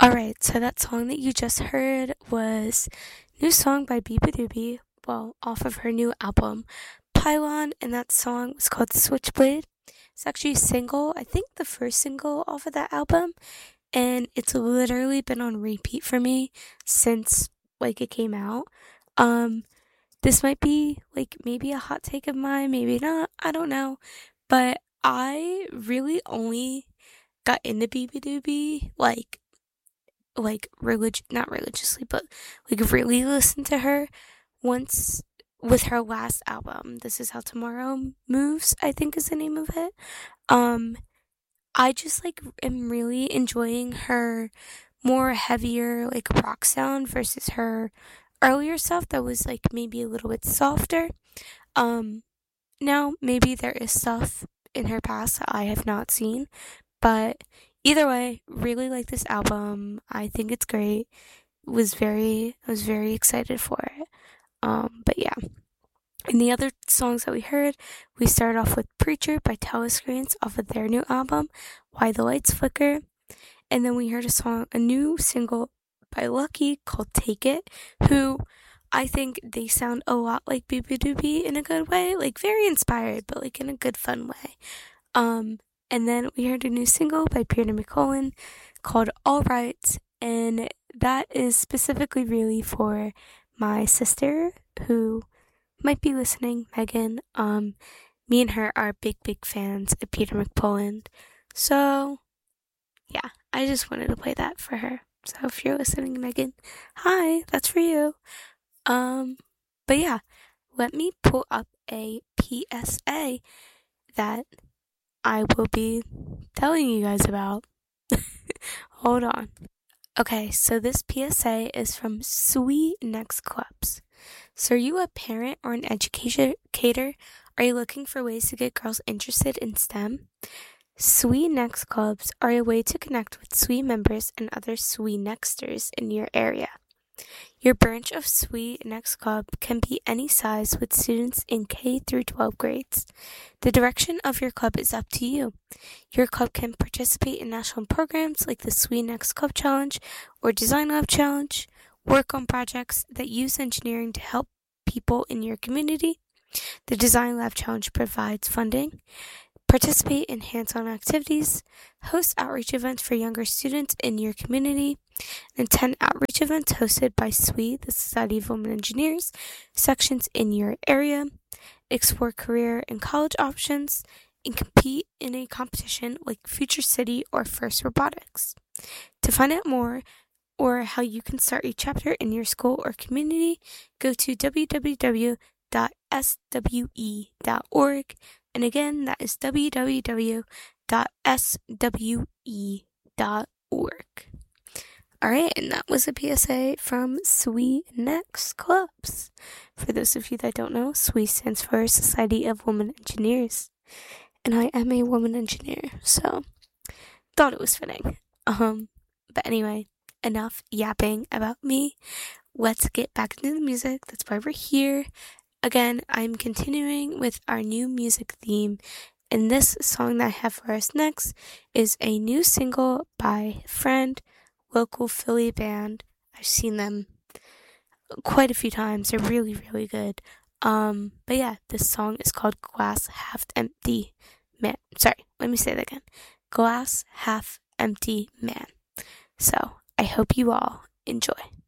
Alright, so that song that you just heard was new song by Biba Doobie, well, off of her new album, Pylon, and that song was called Switchblade. It's actually a single, I think the first single off of that album, and it's literally been on repeat for me since, like, it came out. Um, this might be, like, maybe a hot take of mine, maybe not, I don't know, but I really only got into Biba Doobie, not religiously, but like really listened to her once with her last album. This Is How Tomorrow Moves, I think is the name of it. Um, I just like am really enjoying her more heavier like rock sound versus her earlier stuff that was like maybe a little bit softer. Um, Now maybe there is stuff in her past that I have not seen, but either way, really like this album. I think it's great. I was very excited for it. But yeah. And the other songs that we heard, we started off with Preacher by Telescreens off of their new album, Why the Lights Flicker. And then we heard a new single by Lucky called Take It, who I think they sound a lot like Biba Doobie in a good way, like very inspired, but like in a good fun way. Um, and then we heard a new single by Peter McCollum called All Right, and that is specifically really for my sister who might be listening, Megan. Me and her are big fans of Peter McCollum. So, yeah, I just wanted to play that for her. So if you're listening, Megan, hi, that's for you. Um, but yeah, let me pull up a PSA that I will be telling you guys about. Hold on. Okay, so this PSA is from Sweet Next Clubs. So are you a parent or an educator? Are you looking for ways to get girls interested in STEM? Sweet Next Clubs are a way to connect with SWE members and other SWE Nexters in your area. Your branch of SWE Next Club can be any size with students in K through 12 grades. The direction of your club is up to you. Your club can participate in national programs like the SWE Next Club Challenge or Design Lab Challenge, work on projects that use engineering to help people in your community. The Design Lab Challenge provides funding, participate in hands-on activities, host outreach events for younger students in your community, and attend outreach events hosted by SWE, the Society of Women Engineers, sections in your area, explore career and college options, and compete in a competition like Future City or First Robotics. To find out more, or how you can start a chapter in your school or community, go to www.swe.org. And again, that is www.swe.org. Alright, and that was a PSA from SWE Next Clubs. For those of you that don't know, SWE stands for Society of Women Engineers. And I am a woman engineer, so thought it was fitting. But anyway, enough yapping about me. Let's get back into the music. That's why we're here. Again, I'm continuing with our new music theme, and this song that I have for us next is a new single by Friend, local Philly band. I've seen them quite a few times. They're really, really good. But yeah, this song is called Glass Half Empty Man. Sorry, let me say that again. Glass Half Empty Man. So, I hope you all enjoy.